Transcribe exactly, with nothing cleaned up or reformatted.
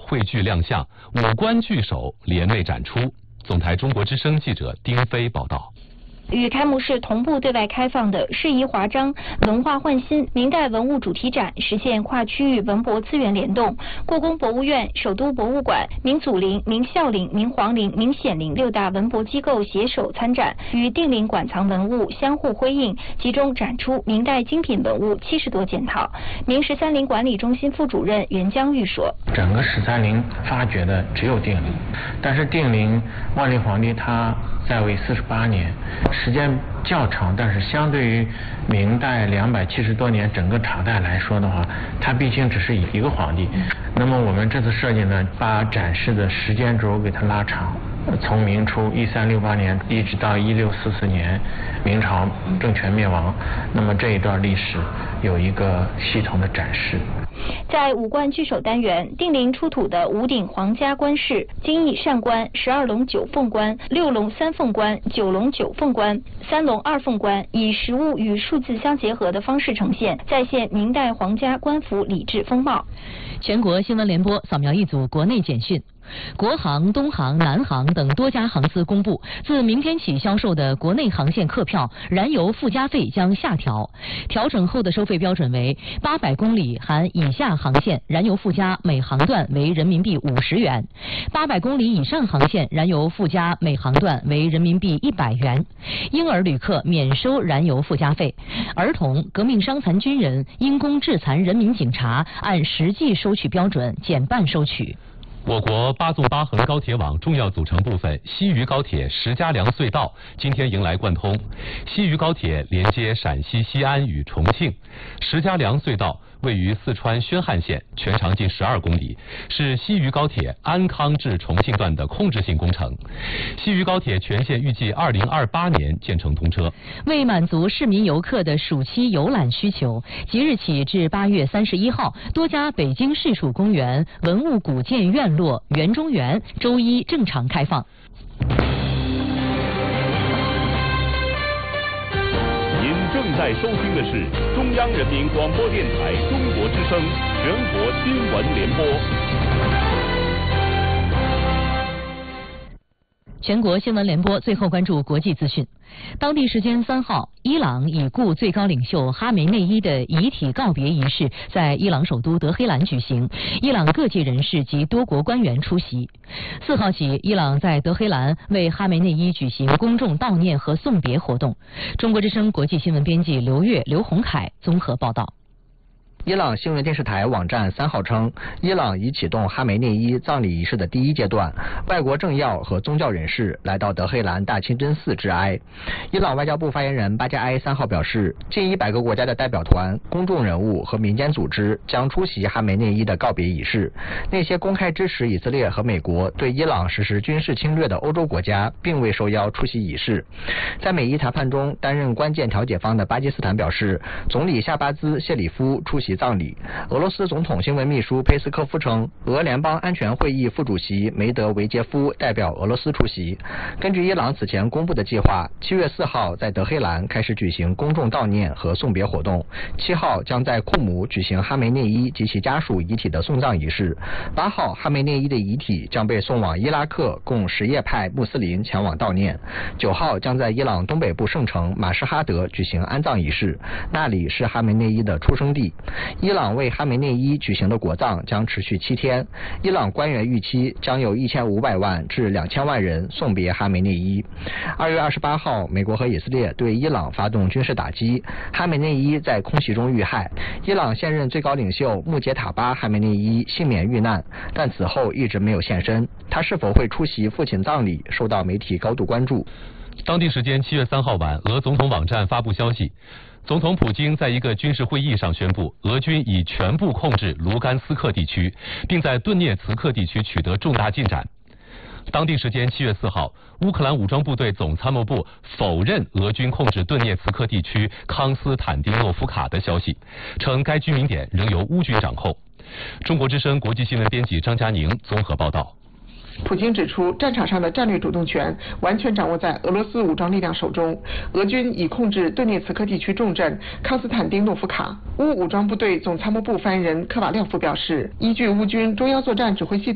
汇聚亮相，五官聚首联袂展出。总台中国之声记者丁飞报道。 与开幕式同步对外开放的适宜华章文化焕新明代文物主题展，实现跨区域文博资源联动。故宫博物院、首都博物馆、明祖陵、明孝陵、明皇陵、明显陵六大文博机构携手参展，与定陵馆藏文物相互辉映，集中展出明代精品文物七十多件套。明十三陵管理中心副主任袁江玉说：“ 整个十三陵发掘的只有定陵，但是定陵万历皇帝他在位四十八年。”时间较长，但是相对于明代两百七十多年整个朝代来说的话，它毕竟只是一个皇帝。那么我们这次设计呢，把展示的时间轴给它拉长，从明初一三六八年一直到一六四四年明朝政权灭亡，那么这一段历史有一个系统的展示。 在五冠聚首单元，定陵出土的五顶皇家冠饰、金翼扇冠、十二龙九凤冠、六龙三凤冠、九龙九凤冠、三龙二凤冠，以实物与数字相结合的方式呈现，再现明代皇家官服礼制风貌。 全国新闻联播扫描一组国内简讯。国航、东航、南航等多家航司公布，自明天起销售的国内航线客票燃油附加费将下调，调整后的收费标准为八百公里含以下航线燃油附加每航段为人民币五十元，八百公里以上航线燃油附加每航段为人民币一百元。婴儿旅客免收燃油附加费，儿童、革命伤残军人、因公致残人民警察按实际收取标准减半收取。 我国八纵八横高铁网重要组成部分西渝高铁石家梁隧道今天迎来贯通。西渝高铁连接陕西西安与重庆，石家梁隧道位于四川宣汉县，全长近十二公里，是西渝高铁安康至重庆段的控制性工程。西渝高铁全线预计二零二八年建成通车。 为满足市民游客的暑期游览需求，即日起至八月三十一号，多家北京市属公园、文物古建院落、园中园周一正常开放。 您正在收听的是中央人民广播电台中国之声全国新闻联播。 全国新闻联播最后关注国际资讯。当地时间三号，伊朗已故最高领袖哈梅内伊的遗体告别仪式在伊朗首都德黑兰举行，伊朗各界人士及多国官员出席。四号起，伊朗在德黑兰为哈梅内伊举行公众悼念和送别活动。中国之声国际新闻编辑刘越、刘洪凯综合报道。 伊朗新闻电视台网站三号称，伊朗已启动哈梅内伊葬礼仪式的第一阶段，外国政要和宗教人士来到德黑兰大清真寺致哀。伊朗外交部发言人巴加埃三号表示，近一百个国家的代表团、公众人物和民间组织将出席哈梅内伊的告别仪式。那些公开支持以色列和美国对伊朗实施军事侵略的欧洲国家并未受邀出席仪式。在美伊谈判中担任关键调解方的巴基斯坦表示，总理夏巴兹谢里夫出席葬礼。俄罗斯总统新闻秘书佩斯科夫称，俄联邦安全会议副主席梅德韦杰夫代表俄罗斯出席。根据伊朗此前公布的计划，七月四号在德黑兰开始举行公众悼念和送别活动，七号将在库姆举行哈梅内伊及其家属遗体的送葬仪式，八号哈梅内伊的遗体将被送往伊拉克，供什叶派穆斯林前往悼念，九号将在伊朗东北部圣城马什哈德举行安葬仪式，那里是哈梅内伊的出生地。伊朗为哈梅内伊举行的国葬将持续七天，伊朗官员预期将有一千五百万至两千万人送别哈梅内伊。二月二十八号，美国和以色列对伊朗发动军事打击，哈梅内伊在空袭中遇害。伊朗现任最高领袖穆杰塔巴哈梅内伊幸免遇难，但此后一直没有现身。他是否会出席父亲葬礼，受到媒体高度关注。 当地时间七月三号晚，俄总统网站发布消息，总统普京在一个军事会议上宣布，俄军已全部控制卢甘斯克地区，并在顿涅茨克地区取得重大进展。当地时间七月四号，乌克兰武装部队总参谋部否认俄军控制顿涅茨克地区康斯坦丁诺夫卡的消息，称该居民点仍由乌军掌控。中国之声国际新闻编辑张佳宁综合报道。 普京指出，战场上的战略主动权完全掌握在俄罗斯武装力量手中，俄军已控制顿涅茨克地区重镇康斯坦丁诺夫卡。乌武装部队总参谋部发言人科瓦廖夫表示，依据乌军中央作战指挥系统